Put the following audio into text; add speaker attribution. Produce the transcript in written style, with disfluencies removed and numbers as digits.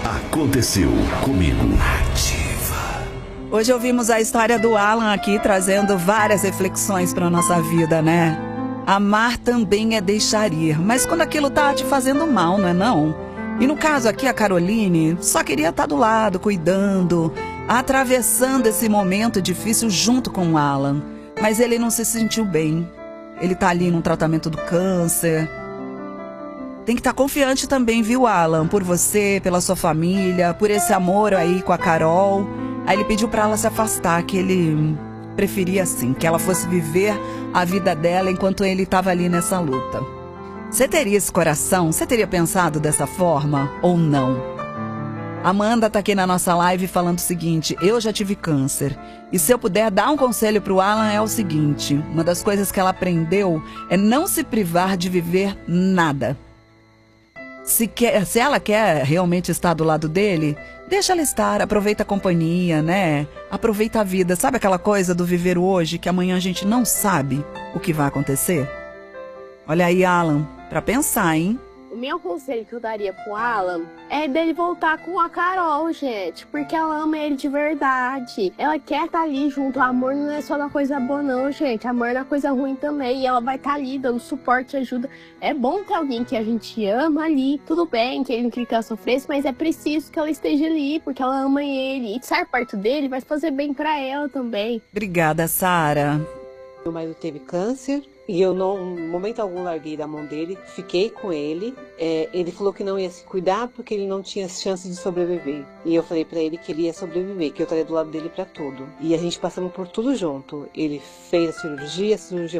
Speaker 1: Aconteceu comigo.
Speaker 2: Hoje ouvimos a história do Alan aqui, trazendo várias reflexões para nossa vida, né? Amar também é deixar ir, mas quando aquilo tá te fazendo mal, não é não? E no caso aqui, a Caroline só queria estar do lado, cuidando, atravessando esse momento difícil junto com o Alan. Mas ele não se sentiu bem. Ele tá ali num tratamento do câncer. Tem que estar confiante também, viu, Alan? Por você, pela sua família, por esse amor aí com a Carol. Aí ele pediu pra ela se afastar, que ele preferia assim, que ela fosse viver a vida dela enquanto ele estava ali nessa luta. Você teria esse coração? Você teria pensado dessa forma ou não? Amanda tá aqui na nossa live falando o seguinte: eu já tive câncer. E se eu puder dar um conselho pro Alan é o seguinte: uma das coisas que ela aprendeu é não se privar de viver nada. Se ela quer realmente estar do lado dele, deixa ela estar, aproveita a companhia, né? Aproveita a vida. Sabe aquela coisa do viver hoje, que amanhã a gente não sabe o que vai acontecer? Olha aí, Alan, pra pensar, hein?
Speaker 3: O meu conselho que eu daria pro Alan é dele voltar com a Carol, gente. Porque ela ama ele de verdade. Ela quer estar ali junto. O amor não é só da coisa boa, não, gente. Amor é da coisa ruim também. E ela vai estar ali dando suporte, ajuda. É bom ter alguém que a gente ama ali. Tudo bem que ele não queria que ela sofresse, mas é preciso que ela esteja ali, porque ela ama ele. E estar perto dele vai fazer bem pra ela também.
Speaker 2: Obrigada, Sara.
Speaker 4: Meu marido teve câncer e eu não, em momento algum, larguei da mão dele, fiquei com ele. Ele falou que não ia se cuidar porque ele não tinha chance de sobreviver. E eu falei pra ele que ele ia sobreviver, que eu estaria do lado dele pra tudo. E a gente passamos por tudo junto. Ele fez a cirurgia